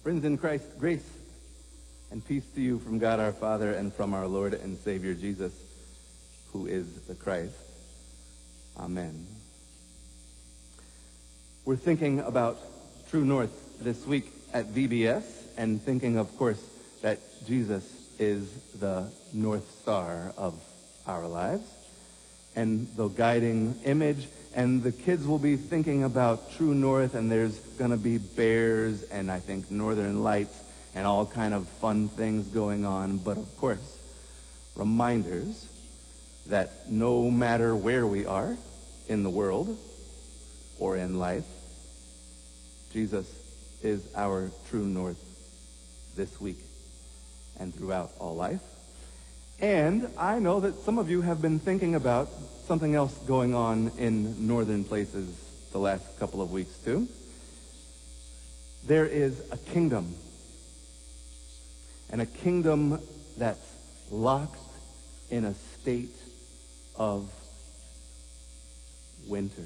Friends in Christ, grace and peace to you from God our Father and from our Lord and Savior Jesus, who is the Christ. Amen. We're thinking about True North this week at VBS and thinking, of course, that Jesus is the North Star of our lives and the guiding image. And the kids will be thinking about True North, and there's going to be bears and I think northern lights and all kind of fun things going on. But of course, reminders that no matter where we are in the world or in life, Jesus is our true north this week and throughout all life. And I know that some of you have been thinking about something else going on in northern places the last couple of weeks too. There is a kingdom, and a kingdom that's locked in a state of winter.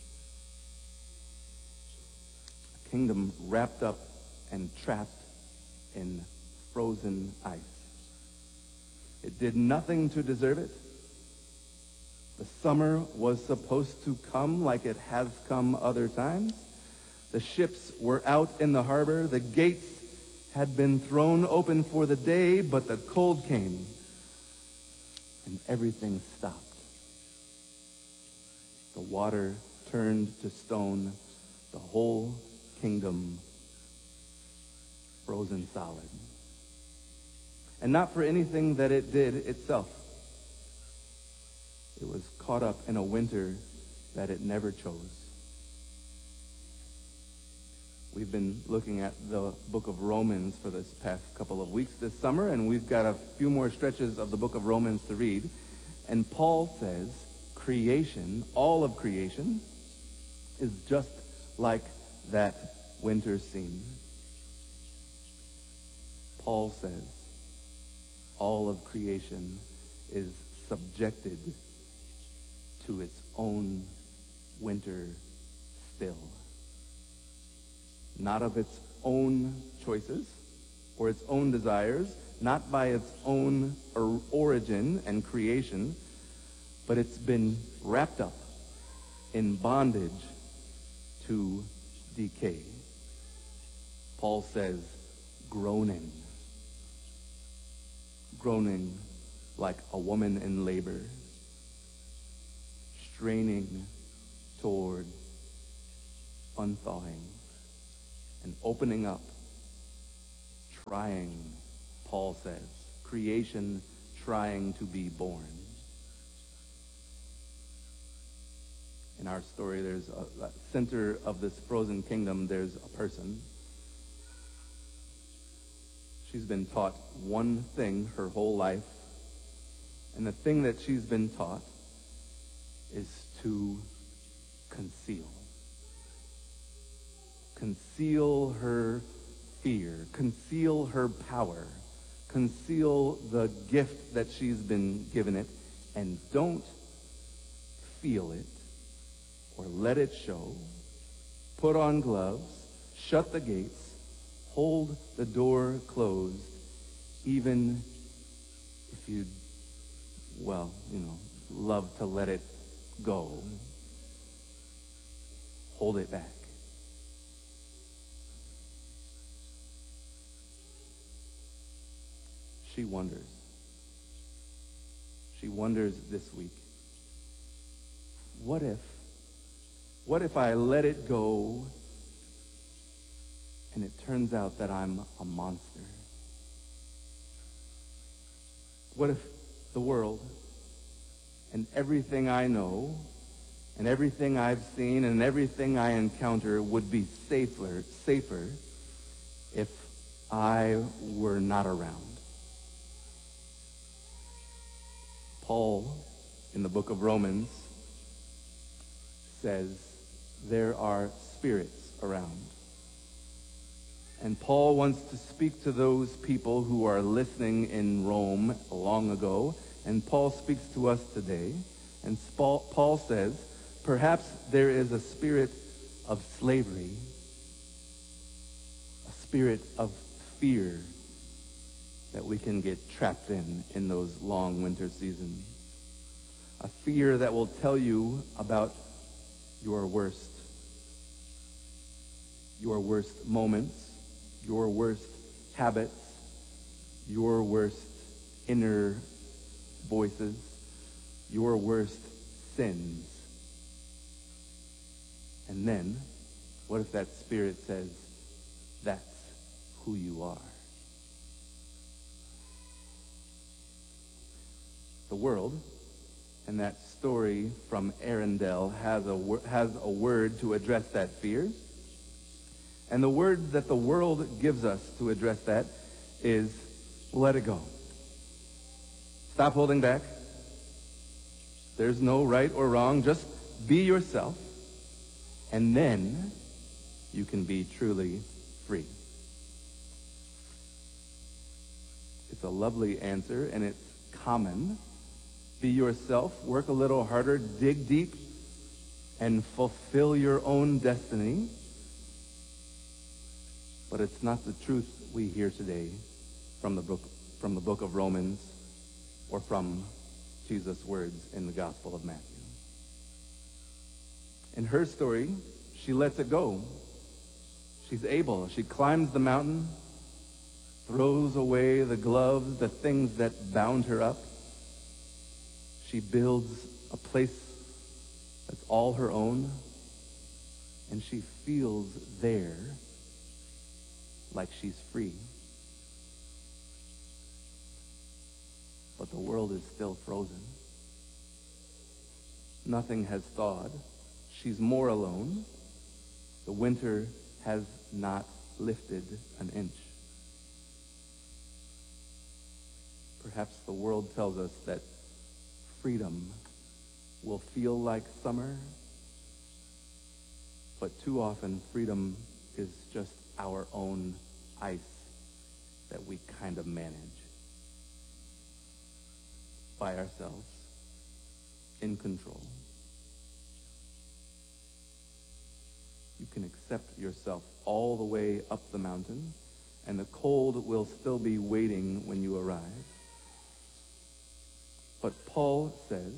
A kingdom wrapped up and trapped in frozen ice. It did nothing to deserve it. The summer was supposed to come like it has come other times. The ships were out in the harbor. The gates had been thrown open for the day, but the cold came and everything stopped. The water turned to stone. The whole kingdom frozen solid. And not for anything that it did itself. It was caught up in a winter that it never chose. We've been looking at the book of Romans for this past couple of weeks this summer, and we've got a few more stretches of the book of Romans to read. And Paul says creation, all of creation, is just like that winter scene. Paul says all of creation is subjected to its own winter still. Not of its own choices or its own desires, not by its own origin and creation, but it's been wrapped up in bondage to decay. Paul says, groaning like a woman in labor, straining toward unthawing and opening up, trying, Paul says, creation trying to be born. In our story, there's a center of this frozen kingdom, there's a person. She's been taught one thing her whole life, and the thing that she's been taught is to conceal. Conceal her fear, conceal her power, conceal the gift that she's been given it, and don't feel it or let it show. Put on gloves, shut the gates, hold the door closed, even if you'd, love to let it go. Hold it back. She wonders. She wonders this week, what if I let it go and it turns out that I'm a monster? What if the world and everything I know and everything I've seen and everything I encounter would be safer if I were not around? Paul, in the book of Romans, says there are spirits around. And Paul wants to speak to those people who are listening in Rome long ago, and Paul speaks to us today. And Paul says, perhaps there is a spirit of slavery, a spirit of fear that we can get trapped in those long winter seasons. A fear that will tell you about your worst moments, your worst habits, your worst inner voices, your worst sins. And then, what if that spirit says, that's who you are? The world, and that story from Arundel has a word to address that fear. And the word that the world gives us to address that is, let it go. Stop holding back. There's no right or wrong. Just be yourself. And then you can be truly free. It's a lovely answer, and it's common. Be yourself, work a little harder, dig deep, and fulfill your own destiny. But it's not the truth we hear today from the book of Romans or from Jesus' words in the Gospel of Matthew. In her story, she lets it go. She's able. She climbs the mountain, throws away the gloves, the things that bound her up. She builds a place that's all her own, and she feels there like she's free. But the world is still frozen. Nothing has thawed. She's more alone. The winter has not lifted an inch. Perhaps the world tells us that freedom will feel like summer, but too often freedom is just our own ice that we kind of manage by ourselves, in control. You can accept yourself all the way up the mountain, and the cold will still be waiting when you arrive. But Paul says,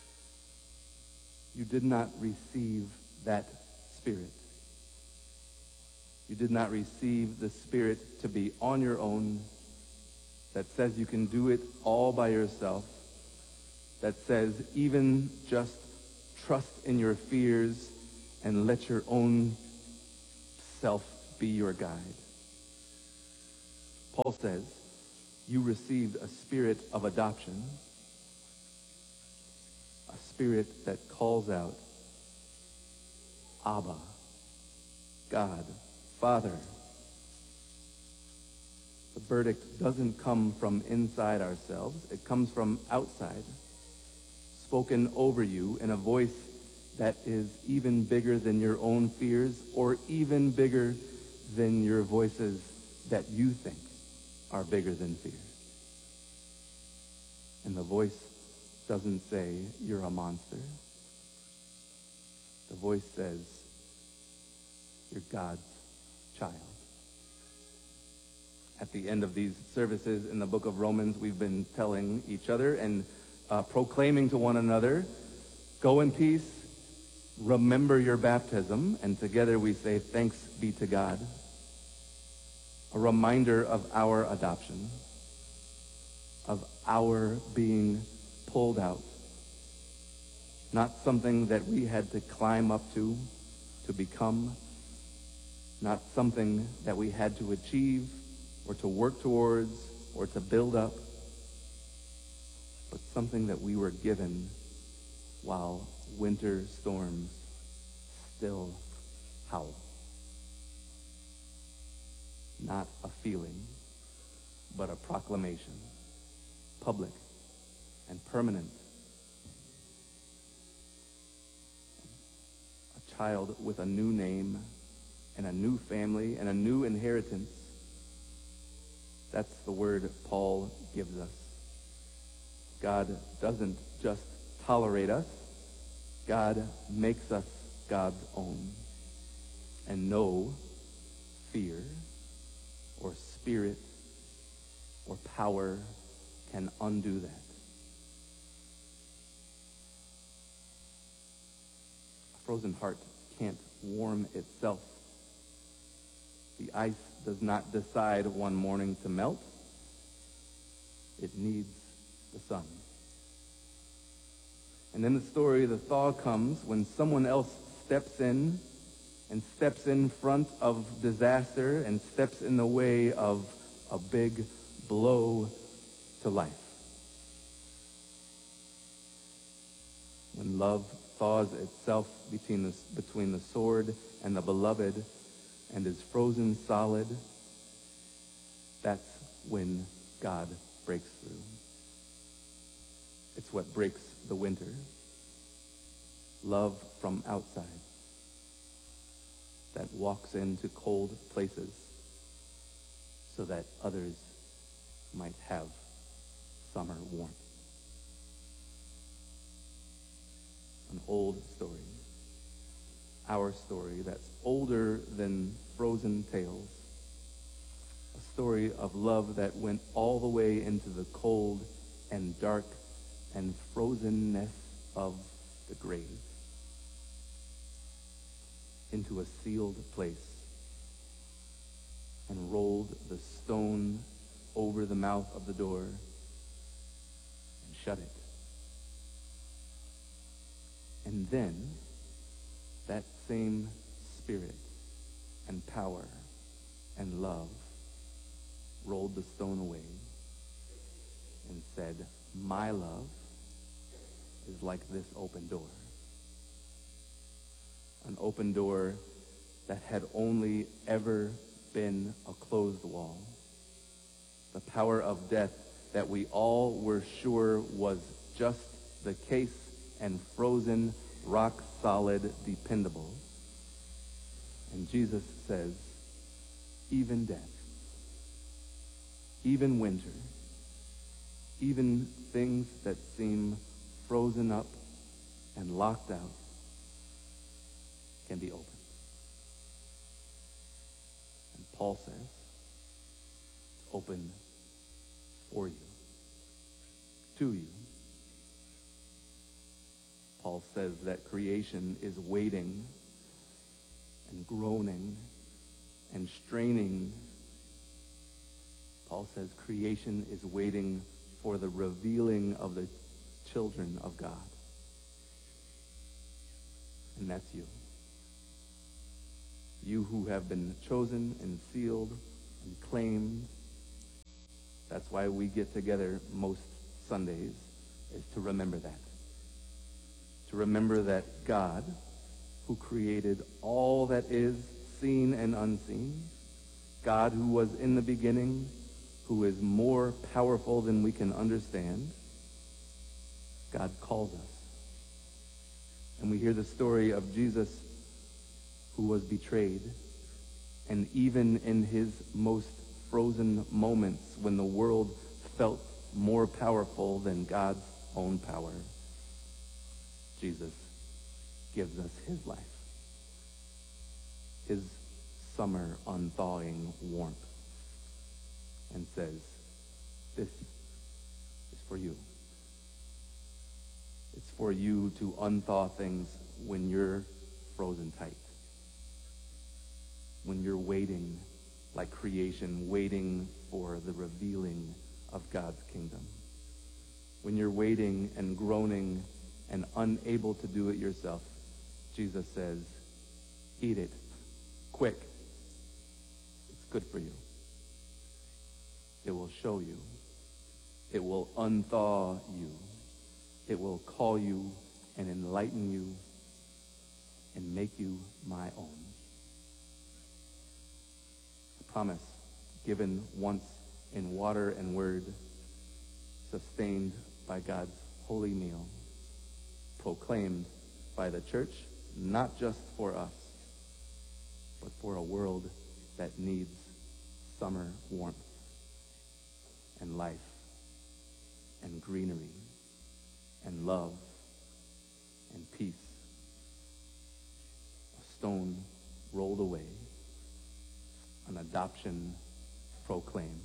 you did not receive that spirit. You did not receive the spirit to be on your own, that says you can do it all by yourself, that says even just trust in your fears and let your own self be your guide. Paul says, you received a spirit of adoption, a spirit that calls out, Abba, God, Father. The verdict doesn't come from inside ourselves. It comes from outside, spoken over you in a voice that is even bigger than your own fears, or even bigger than your voices that you think are bigger than fear. And the voice doesn't say, you're a monster. The voice says, you're God's child. At the end of these services in the book of Romans, we've been telling each other and proclaiming to one another, go in peace, remember your baptism, and together we say, thanks be to God. A reminder of our adoption, of our being pulled out. Not something that we had to climb up to become. Not something that we had to achieve or to work towards or to build up. But something that we were given while winter storms still howl. Not a feeling, but a proclamation, public and permanent. A child with a new name and a new family and a new inheritance. That's the word Paul gives us. God doesn't just tolerate us. God makes us God's own. And no fear, spirit or power can undo that. A frozen heart can't warm itself. The ice does not decide one morning to melt. It needs the sun. And in the story, the thaw comes when someone else steps in front of disaster and steps in the way of a big blow to life. When love thaws itself between the sword and the beloved and is frozen solid, that's when God breaks through. It's what breaks the winter. Love from outside that walks into cold places so that others might have summer warmth. An old story. Our story that's older than frozen tales. A story of love that went all the way into the cold and dark and frozenness of the grave. Into a sealed place and rolled the stone over the mouth of the door and shut it. And then that same spirit and power and love rolled the stone away and said, my love is like this open door. An open door that had only ever been a closed wall. The power of death that we all were sure was just the case and frozen, rock solid, dependable. And Jesus says, even death, even winter, even things that seem frozen up and locked out can be opened. And Paul says, open for you, to you. Paul says that creation is waiting and groaning and straining. Paul says creation is waiting for the revealing of the children of God. And that's you. You who have been chosen and sealed and claimed. That's why we get together most Sundays, is to remember that. To remember that God, who created all that is seen and unseen, God who was in the beginning, who is more powerful than we can understand, God calls us. And we hear the story of Jesus who was betrayed. And even in his most frozen moments, when the world felt more powerful than God's own power, Jesus gives us his life. His summer unthawing warmth. And says, this is for you. It's for you to unthaw things when you're frozen tight. When you're waiting like creation, waiting for the revealing of God's kingdom. When you're waiting and groaning and unable to do it yourself, Jesus says, eat it, quick. It's good for you. It will show you. It will unthaw you. It will call you and enlighten you and make you my own. A promise given once in water and word, sustained by God's holy meal, proclaimed by the church, not just for us, but for a world that needs summer warmth and life and greenery and love and peace. A stone rolled away, an adoption proclaim.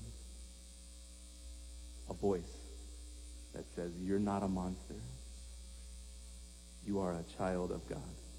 A voice that says, you're not a monster. You are a child of God.